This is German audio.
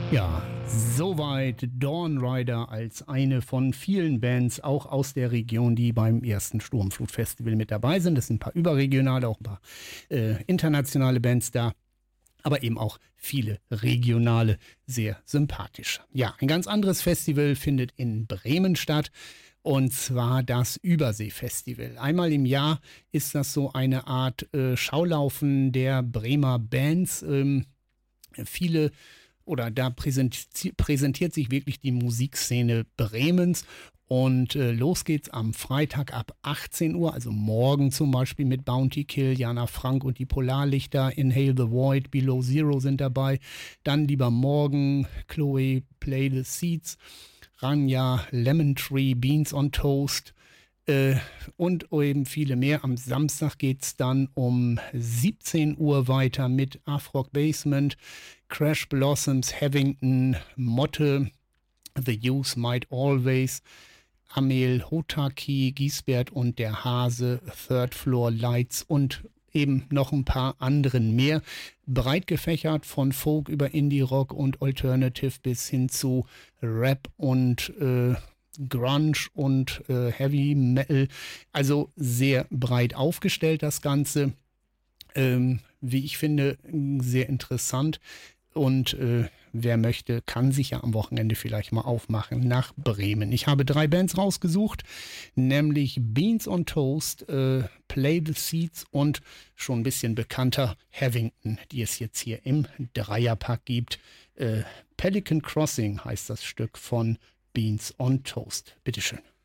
Ja, soweit Dawn Rider als eine von vielen Bands, auch aus der Region, die beim ersten Sturmflut-Festival mit dabei sind. Es sind ein paar überregionale, auch ein paar internationale Bands da, aber eben auch viele regionale, sehr sympathische. Ja, ein ganz anderes Festival findet in Bremen statt. Und zwar das Übersee-Festival. Einmal im Jahr ist das so eine Art Schaulaufen der Bremer Bands. Viele oder da präsentiert sich wirklich die Musikszene Bremens. Und los geht's am Freitag ab 18 Uhr, also morgen zum Beispiel mit Bounty Kill, Jana Frank und die Polarlichter, Inhale the Void, Below Zero sind dabei. Dann lieber morgen Chloe Play the Seeds, Ranja, Lemon Tree, Beans on Toast und eben viele mehr. Am Samstag geht's dann um 17 Uhr weiter mit Afrock Basement, Crash Blossoms, Havington, Motte, The Use Might Always, Amel, Hotaki, Giesbert und der Hase, Third Floor Lights und eben noch ein paar anderen mehr. Breit gefächert von Folk über Indie-Rock und Alternative bis hin zu Rap und Grunge und Heavy Metal. Also sehr breit aufgestellt das Ganze. Wie ich finde, sehr interessant. Und wer möchte, kann sich ja am Wochenende vielleicht mal aufmachen nach Bremen. Ich habe 3 Bands rausgesucht, nämlich Beans on Toast, Play the Seeds und schon ein bisschen bekannter Havington, die es jetzt hier im Dreierpack gibt. Pelican Crossing heißt das Stück von Beans on Toast. Bitteschön.